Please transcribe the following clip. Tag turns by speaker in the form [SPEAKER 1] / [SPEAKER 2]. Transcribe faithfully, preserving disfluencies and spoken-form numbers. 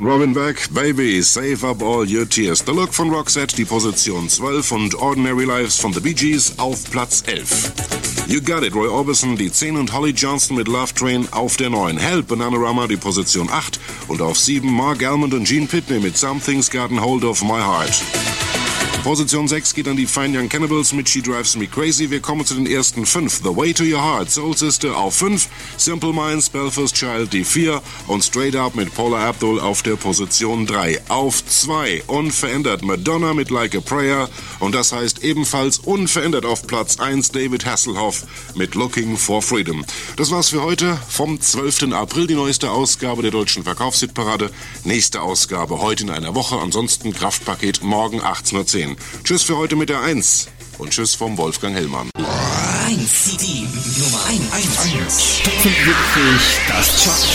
[SPEAKER 1] Robin Beck, Baby, Save Up All Your Tears. The Look von Roxette, die Position zwölf und Ordinary Lives von The Bee Gees auf Platz elf. You Got It, Roy Orbison, die zehn und Holly Johnson mit Love Train auf der neun. Help, Bananarama, die Position acht und auf sieben Mark Almond und Gene Pitney mit Something's Gotten Hold of My Heart. Position sechs geht an die Fine Young Cannibals mit She Drives Me Crazy. Wir kommen zu den ersten fünf. The Way to Your Heart, Soul Sister auf fünf, Simple Minds, Belfast Child die vier und Straight Up mit Paula Abdul auf der Position drei. Auf zwei, unverändert Madonna mit Like a Prayer und das heißt ebenfalls unverändert auf Platz eins David Hasselhoff mit Looking for Freedom. Das war's für heute vom zwölften April, die neueste Ausgabe der deutschen Verkaufshitparade. Nächste Ausgabe heute in einer Woche, ansonsten Kraftpaket morgen achtzehn Uhr zehn. Tschüss für heute mit der eins und tschüss vom Wolfgang Hellmann.
[SPEAKER 2] eins C D Nummer eins. fünfundsiebzig, das Chart.